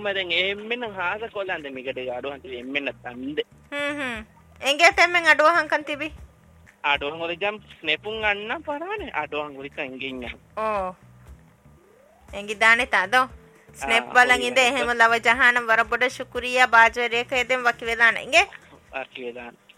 අම්මෙන් එහෙම්මෙන් හාස කොලන්ද මිකට අඩුවන් තිබි එම්මෙන් නැත්තම්ද එංගේ තෙම්මෙන් අඩුවහන් කන් තිබි අඩුවන් වල ජම් ස්නෙපුන් අන්න පරානේ අඩුවන් වල කංගෙන්න ඕ එංගි දානේ තාදෝ ස්නෙප් බලන් ඉඳ එහෙම ලව ජහානම් වර බොඩ ශුක්‍රියා බාජරේක එදෙන් වකි වෙලා නෙංගේ වකි වෙලා